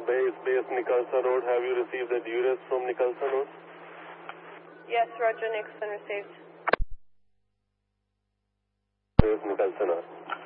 base Nicholson Road. Have you received the duress from Nicholson Road? Yes, Roger, Nixon received. Base Nicholson Road.